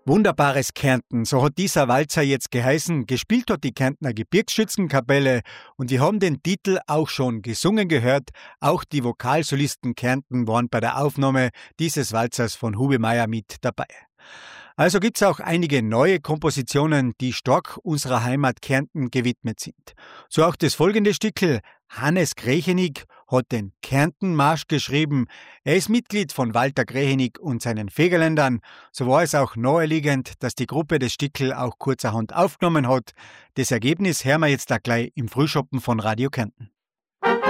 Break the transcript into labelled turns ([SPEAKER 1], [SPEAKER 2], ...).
[SPEAKER 1] Wunderbares Kärnten, so hat dieser Walzer jetzt geheißen. Gespielt hat die Kärntner Gebirgsschützenkapelle und wir haben den Titel auch schon gesungen gehört. Auch die Vokalsolisten Kärnten waren bei der Aufnahme dieses Walzers von Hubemeier mit dabei. Also gibt's auch einige neue Kompositionen, die stark unserer Heimat Kärnten gewidmet sind. So auch das folgende Stückel. Hannes Grechenig hat den Kärntenmarsch geschrieben. Er ist Mitglied von Walter Grechenig und seinen Fegerländern. So war es auch naheliegend, dass die Gruppe das Stückel auch kurzerhand aufgenommen hat. Das Ergebnis hören wir jetzt auch gleich im Frühschoppen von Radio Kärnten.